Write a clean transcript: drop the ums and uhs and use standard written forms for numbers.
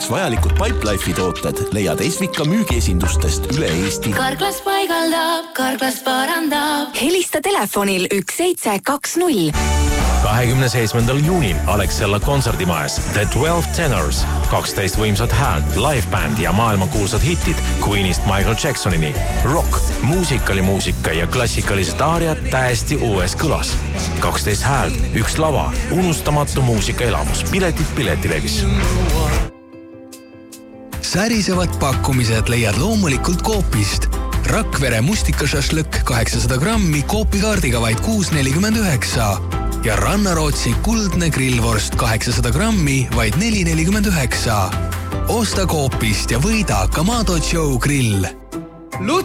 Vajalikud Pipelife'i tooted leiad Esvika müügiesindustest üle Eesti. Karklas paigaldab, Karklas parandab. Helista telefonil 1720. 27. juunil Alexella kontserdimajas The 12 Tenors. 12 võimsat häält, livebänd ja maailmakuulsad hitid Queenist Michael Jacksonini. Rock, muusikalimuusika ja klassikalised aariad täiesti uues kõlas. 12 häält, üks lava, unustamatu muusikaelamus. Piletid Piletilevis. Särisevad pakkumised leiad loomulikult Coopist. Rakvere mustikašašlõkk 800 grammi Coopi-kaardiga vaid 6,49 ja Rannarootsi kuldne grillvorst 800 grammi vaid 4,49. Osta Coopist ja võida Kamado Joe grill.